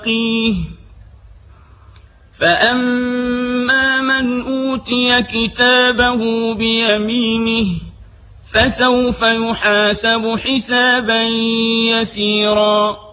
فأما من أوتي كتابه بيمينه فسوف يحاسب حسابا يسيرا